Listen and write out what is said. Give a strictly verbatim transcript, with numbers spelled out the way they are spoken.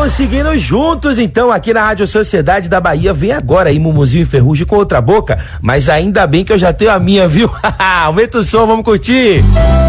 Vamos seguindo juntos então aqui na Rádio Sociedade da Bahia. Vem agora aí Mumuzinho e Ferrugem com Outra Boca, mas ainda bem que eu já tenho a minha, viu? Aumenta o som, vamos curtir.